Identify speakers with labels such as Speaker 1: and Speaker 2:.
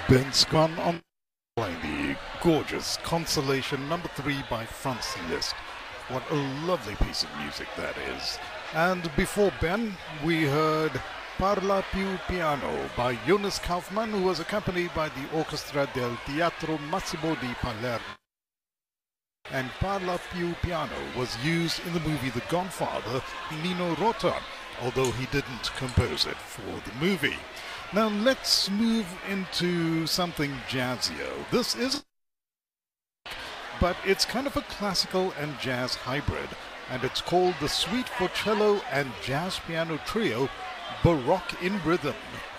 Speaker 1: Ben Swan on the gorgeous Consolation number 3 by Franz Liszt. What a lovely piece of music that is. And before Ben, we heard Parla più piano by Jonas Kaufmann, who was accompanied by the Orchestra del Teatro Massimo di Palermo. And Parla più piano was used in the movie The Godfather, Nino Rota, although he didn't compose it for the movie. Now let's move into something jazzier. This is, but it's kind of a classical and jazz hybrid, and it's called the Suite for Cello and Jazz Piano Trio, Baroque in Rhythm.